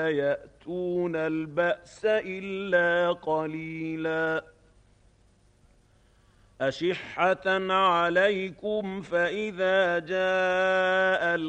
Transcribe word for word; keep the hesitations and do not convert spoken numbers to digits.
يأتون البأس إلا قليلا أشحة عليكم فإذا جاء